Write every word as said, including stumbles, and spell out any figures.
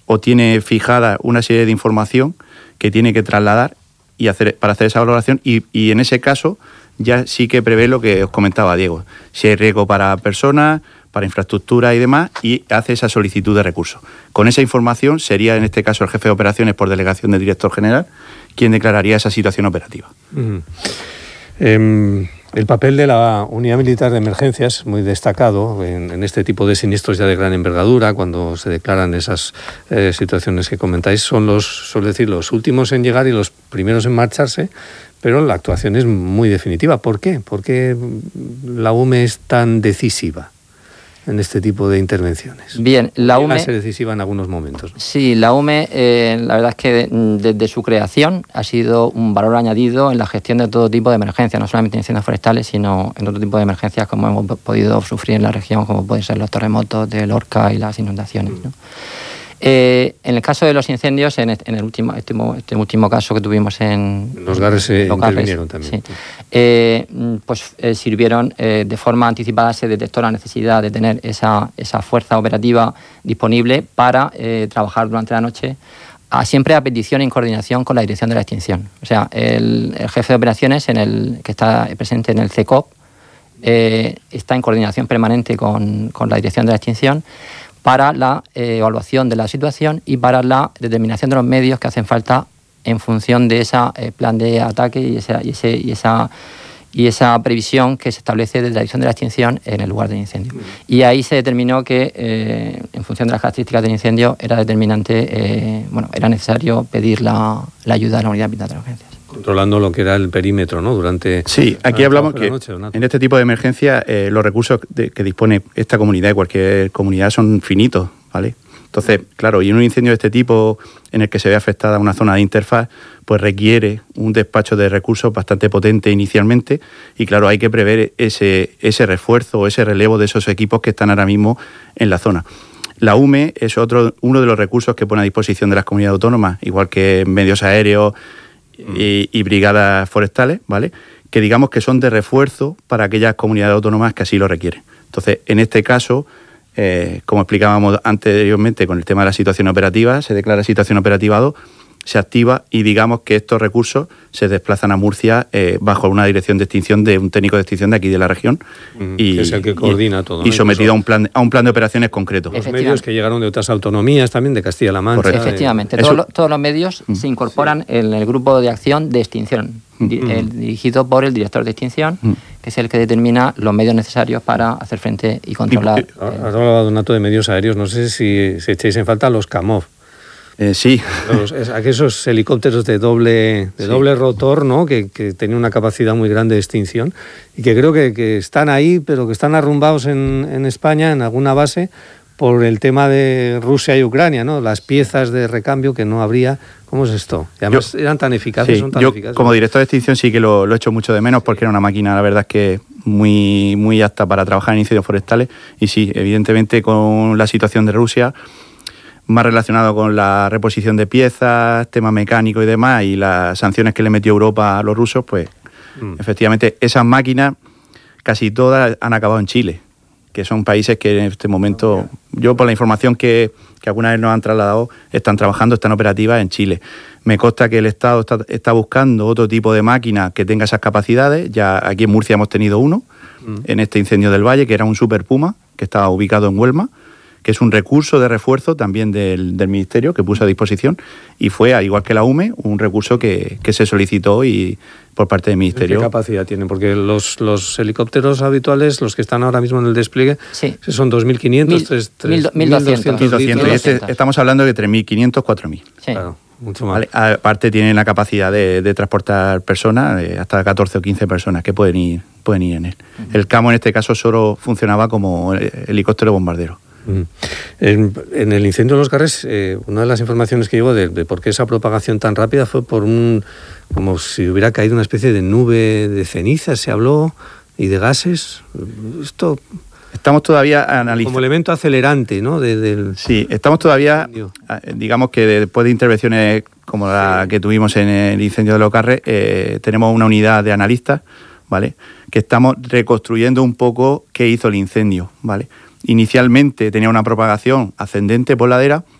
o tiene fijada una serie de información que tiene que trasladar y hacer para hacer esa valoración y, y en ese caso ya sí que prevé lo que os comentaba Diego, si hay riesgo para personas, para infraestructura y demás, y hace esa solicitud de recursos. Con esa información sería en este caso el jefe de operaciones por delegación del director general quien declararía esa situación operativa. Uh-huh. Eh, el papel de la Unidad Militar de Emergencias es muy destacado en, en este tipo de siniestros ya de gran envergadura, cuando se declaran esas eh, situaciones que comentáis. Son los, suelo decir, los últimos en llegar y los primeros en marcharse, pero la actuación es muy definitiva. ¿Por qué? ¿Por qué la U M E es tan decisiva en este tipo de intervenciones? Bien, la U M E... Llega a ser decisiva en algunos momentos, ¿no? Sí, la U M E, eh, la verdad es que desde su creación ha sido un valor añadido en la gestión de todo tipo de emergencias, no solamente en incendios forestales, sino en otro tipo de emergencias como hemos podido sufrir en la región, como pueden ser los terremotos de Lorca y las inundaciones, ¿no? Eh, en el caso de los incendios, en, este, en el último, este, este último caso que tuvimos en... Los Garres se intervinieron también. Sí. Eh, pues eh, sirvieron, eh, de forma anticipada se detectó la necesidad de tener esa, esa fuerza operativa disponible para eh, trabajar durante la noche, a, siempre a petición y en coordinación con la Dirección de la Extinción. O sea, el, el jefe de operaciones en el, que está presente en el C E C O P eh, está en coordinación permanente con, con la Dirección de la Extinción para la eh, evaluación de la situación y para la determinación de los medios que hacen falta en función de ese eh, plan de ataque y esa, y, ese, y, esa, y esa previsión que se establece desde la Dirección de la Extinción en el lugar del incendio. Mm. Y ahí se determinó que, eh, en función de las características del incendio, era determinante, eh, bueno, era necesario pedir la, la ayuda de la Unidad Militar de Emergencias. Controlando lo que era el perímetro, ¿no? Durante... Sí, aquí hablamos que noche, en este tipo de emergencias eh, los recursos de, que dispone esta comunidad y cualquier comunidad son finitos, ¿vale? Entonces, claro, y en un incendio de este tipo en el que se ve afectada una zona de interfaz, pues requiere un despacho de recursos bastante potente inicialmente y claro, hay que prever ese, ese refuerzo o ese relevo de esos equipos que están ahora mismo en la zona. La U M E es otro, uno de los recursos que pone a disposición de las comunidades autónomas, igual que medios aéreos y, y brigadas forestales, ¿vale? Que digamos que son de refuerzo para aquellas comunidades autónomas que así lo requieren. Entonces, en este caso, eh, como explicábamos anteriormente con el tema de la situación operativa, se declara situación operativa dos, se activa y digamos que estos recursos se desplazan a Murcia eh, bajo una dirección de extinción de un técnico de extinción de aquí de la región mm, y, que es el que coordina y, todo, y ¿no? sometido a un plan a un plan de operaciones concreto. Los medios que llegaron de otras autonomías también, de Castilla-La Mancha. Correcto. Efectivamente, todos, lo, todos los medios mm. se incorporan sí. en el grupo de acción de extinción, mm. di, el, dirigido por el director de extinción, mm. que es el que determina los medios necesarios para hacer frente y controlar. Y, has hablado, Donato, de medios aéreos, no sé si, si echáis en falta los CAMOV. Eh, sí. Los, aquellos helicópteros de doble de sí. doble rotor, ¿no? Que, que tenían una capacidad muy grande de extinción y que creo que, que están ahí, pero que están arrumbados en, en España, en alguna base, por el tema de Rusia y Ucrania, ¿no? Las piezas de recambio que no habría. ¿Cómo es esto? Y además yo, eran tan eficaces, sí, son tan yo, eficaces. Como director de extinción sí que lo, lo echo mucho de menos porque era una máquina, la verdad es que muy, muy apta para trabajar en incendios forestales y sí, evidentemente con la situación de Rusia, más relacionado con la reposición de piezas, tema mecánico y demás, y las sanciones que le metió Europa a los rusos, pues mm. efectivamente esas máquinas casi todas han acabado en Chile, que son países que en este momento, yo por la información que, que alguna vez nos han trasladado, están trabajando, están operativas en Chile. Me consta que el Estado está, está buscando otro tipo de máquina que tenga esas capacidades. Ya aquí en Murcia hemos tenido uno, mm. en este incendio del Valle, que era un Super Puma, que estaba ubicado en Huelma, que es un recurso de refuerzo también del, del Ministerio que puso a disposición y fue, al igual que la U M E, un recurso que, que se solicitó y por parte del Ministerio. ¿Qué capacidad tienen? Porque los, los helicópteros habituales, los que están ahora mismo en el despliegue, sí. son dos mil quinientos, mil doscientos. Y este, estamos hablando de tres mil quinientos, cuatro mil. Sí. Claro, mucho más. Vale, aparte tienen la capacidad de, de transportar personas, de hasta catorce o quince personas que pueden ir, pueden ir en él. Uh-huh. El Camo en este caso solo funcionaba como helicóptero bombardero. En, en el incendio de los Garres, eh, una de las informaciones que llegó de, de por qué esa propagación tan rápida fue por un, como si hubiera caído una especie de nube de cenizas, se habló, y de gases. Esto estamos todavía analizando como elemento acelerante, ¿no? De, del... Sí, estamos todavía, digamos que después de intervenciones como la sí. que tuvimos en el incendio de los Garres, eh, tenemos una unidad de analistas, ¿vale? Que estamos reconstruyendo un poco qué hizo el incendio, ¿vale? Inicialmente tenía una propagación ascendente por ladera